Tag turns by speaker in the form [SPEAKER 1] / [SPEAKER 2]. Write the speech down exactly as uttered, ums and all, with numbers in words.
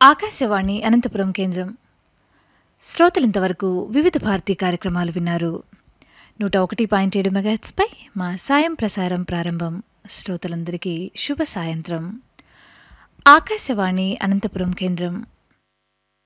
[SPEAKER 1] ఆకాశవాణి అనంతపురం కేంద్రం. శ్రోతలింతవరకు వివిధ భారతీ కార్యక్రమాలు విన్నారు. నూట ఒకటి పాయింట్ ఏడు మెగాహెర్ట్జ్పై మా సాయం ప్రసారం ప్రారంభం. శ్రోతలందరికీ శుభ సాయంత్రం. ఆకాశవాణి అనంతపురం కేంద్రం.